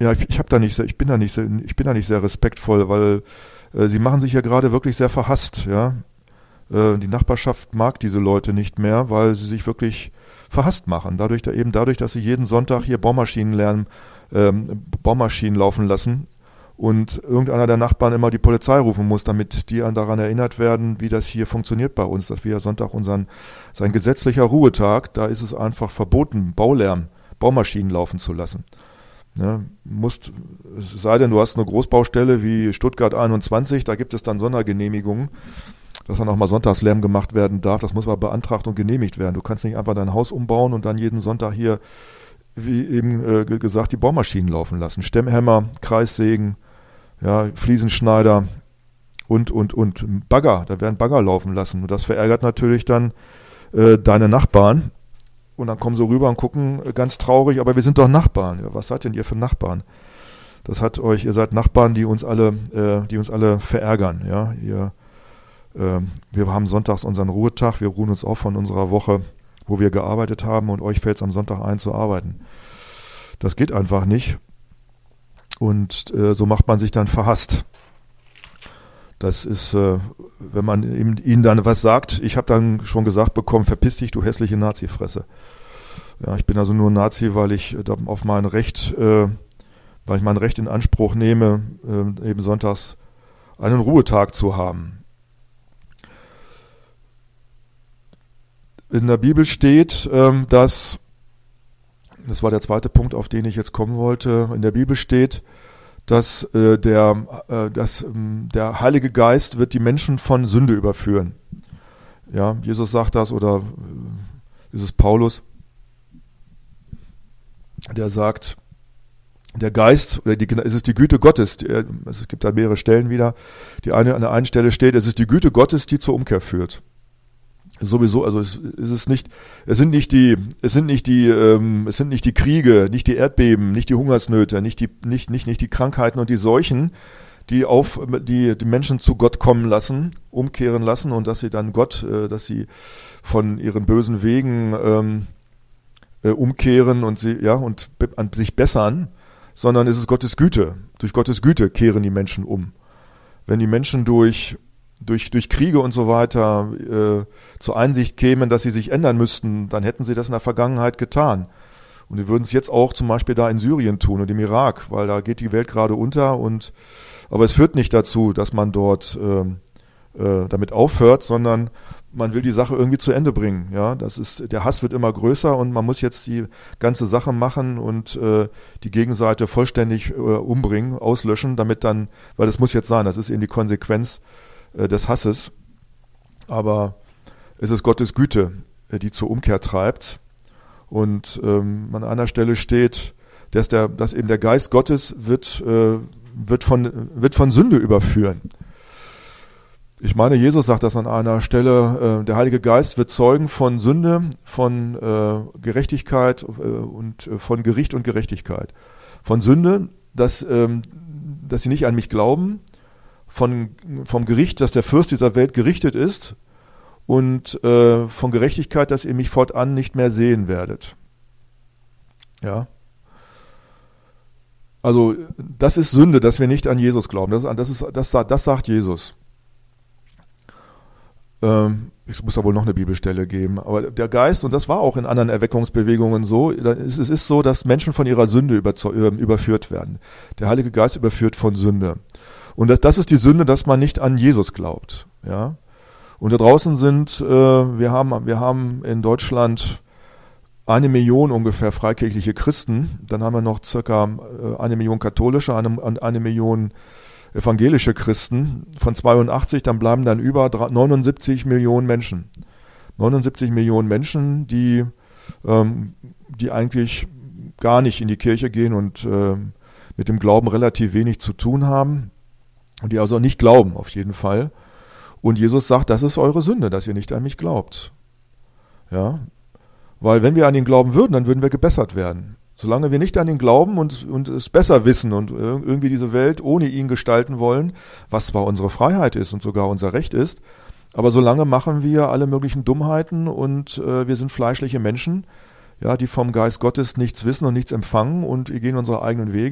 ja, ich bin da nicht sehr respektvoll, weil sie machen sich ja gerade wirklich sehr verhasst, ja. Die Nachbarschaft mag diese Leute nicht mehr, weil sie sich wirklich verhasst machen. Dadurch, dass sie jeden Sonntag hier Baumaschinen laufen lassen und irgendeiner der Nachbarn immer die Polizei rufen muss, damit die daran erinnert werden, wie das hier funktioniert bei uns, dass wir ja Sonntag sein gesetzlicher Ruhetag, da ist es einfach verboten, Baumaschinen laufen zu lassen. Ne, es sei denn, du hast eine Großbaustelle wie Stuttgart 21, da gibt es dann Sondergenehmigungen, dass dann auch mal Sonntagslärm gemacht werden darf. Das muss aber beantragt und genehmigt werden. Du kannst nicht einfach dein Haus umbauen und dann jeden Sonntag hier, wie eben gesagt, die Baumaschinen laufen lassen. Stemmhämmer, Kreissägen, ja, Fliesenschneider und Bagger. Da werden Bagger laufen lassen. Und das verärgert natürlich dann deine Nachbarn. Und dann kommen sie rüber und gucken ganz traurig, aber wir sind doch Nachbarn. Ja, was seid denn ihr für Nachbarn? Ihr seid Nachbarn, die uns alle verärgern. Ja, wir haben sonntags unseren Ruhetag, wir ruhen uns auf von unserer Woche, wo wir gearbeitet haben, und euch fällt es am Sonntag ein zu arbeiten. Das geht einfach nicht. Und so macht man sich dann verhasst. Das ist, wenn man ihnen dann was sagt, ich habe dann schon gesagt bekommen, verpiss dich, du hässliche Nazi-Fresse. Ja, ich bin also nur Nazi, weil ich mein Recht in Anspruch nehme, eben sonntags einen Ruhetag zu haben. In der Bibel steht, das war der zweite Punkt, auf den ich jetzt kommen wollte, in der Bibel steht, dass der Heilige Geist wird die Menschen von Sünde überführen. Ja, Jesus sagt das, oder ist es Paulus, der sagt, der Geist, es ist die Güte Gottes, es gibt da mehrere Stellen wieder, an der einen Stelle steht, es ist die Güte Gottes, die zur Umkehr führt. Sowieso, also es sind nicht die Kriege, nicht die Erdbeben, nicht die Hungersnöte, nicht die Krankheiten und die Seuchen, die Menschen zu Gott kommen lassen, umkehren lassen, und dass sie dann dass sie von ihren bösen Wegen umkehren und an sich bessern, sondern es ist Gottes Güte. Durch Gottes Güte kehren die Menschen um. Wenn die Menschen durch Kriege und so weiter zur Einsicht kämen, dass sie sich ändern müssten, dann hätten sie das in der Vergangenheit getan. Und sie würden es jetzt auch zum Beispiel da in Syrien tun und im Irak, weil da geht die Welt gerade unter. Aber es führt nicht dazu, dass man dort damit aufhört, sondern man will die Sache irgendwie zu Ende bringen. Ja, der Hass wird immer größer und man muss jetzt die ganze Sache machen und die Gegenseite vollständig umbringen, auslöschen, weil das muss jetzt sein, das ist eben die Konsequenz des Hasses, aber es ist Gottes Güte, die zur Umkehr treibt. Und an einer Stelle steht, dass eben der Geist Gottes wird von Sünde überführen. Ich meine, Jesus sagt das an einer Stelle, der Heilige Geist wird Zeugen von Sünde, von Gerechtigkeit und von Gericht und Gerechtigkeit. Von Sünde, dass sie nicht an mich glauben, vom Gericht, dass der Fürst dieser Welt gerichtet ist, und von Gerechtigkeit, dass ihr mich fortan nicht mehr sehen werdet. Ja. Also das ist Sünde, dass wir nicht an Jesus glauben. Das sagt Jesus. Ich muss da wohl noch eine Bibelstelle geben. Aber der Geist, und das war auch in anderen Erweckungsbewegungen so, es ist so, dass Menschen von ihrer Sünde überführt werden. Der Heilige Geist überführt von Sünde. Und das ist die Sünde, dass man nicht an Jesus glaubt. Ja. Und da draußen wir haben in Deutschland 1 Million ungefähr freikirchliche Christen. Dann haben wir noch circa 1 Million katholische, 1 Million evangelische Christen von 82. Dann bleiben dann über 79 Millionen Menschen. 79 Millionen Menschen, die eigentlich gar nicht in die Kirche gehen und mit dem Glauben relativ wenig zu tun haben. Und die also nicht glauben, auf jeden Fall. Und Jesus sagt, das ist eure Sünde, dass ihr nicht an mich glaubt. Ja, weil wenn wir an ihn glauben würden, dann würden wir gebessert werden. Solange wir nicht an ihn glauben und es besser wissen und irgendwie diese Welt ohne ihn gestalten wollen, was zwar unsere Freiheit ist und sogar unser Recht ist, aber solange machen wir alle möglichen Dummheiten und wir sind fleischliche Menschen, ja, die vom Geist Gottes nichts wissen und nichts empfangen, und wir gehen unsere eigenen Wege.